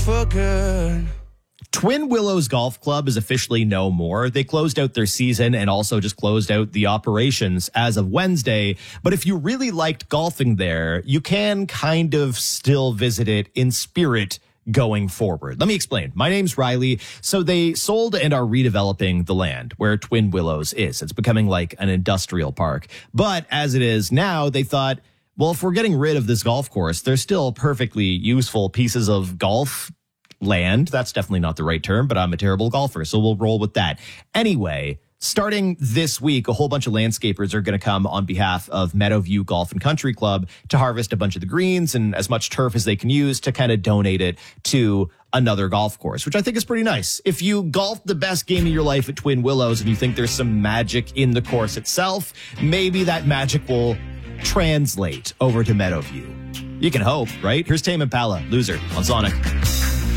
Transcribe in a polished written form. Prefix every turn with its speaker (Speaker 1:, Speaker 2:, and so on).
Speaker 1: for good.
Speaker 2: Twin Willows Golf Club is officially no more. They closed out their season and also just closed out the operations as of Wednesday. But if you really liked golfing there, you can kind of still visit it in spirit going forward. Let me explain. My name's Riley. So they sold and are redeveloping the land where Twin Willows is. It's becoming like an industrial park. But as it is now, they thought, well, if we're getting rid of this golf course, there's still perfectly useful pieces of golf land. That's definitely not the right term, but I'm a terrible golfer, so we'll roll with that. Anyway, starting this week, a whole bunch of landscapers are going to come on behalf of Meadowview Golf and Country Club to harvest a bunch of the greens and as much turf as they can use to kind of donate it to another golf course, which I think is pretty nice. If you golf the best game of your life at Twin Willows and you think there's some magic in the course itself, maybe that magic will translate over to Meadowview. You can hope, right? Here's Tame Impala, Loser on Sonic.